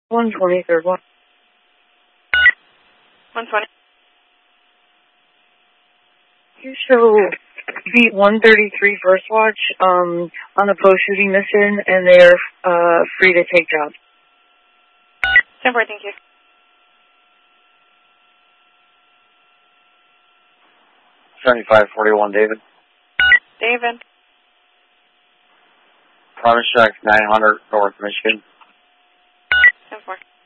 120, third one. 120. You show beat 133 first watch on a post-shooting mission, and they're free to take jobs. 10-4, thank you. 7541, David. David. Promise Shack 900 North Michigan. 10-4.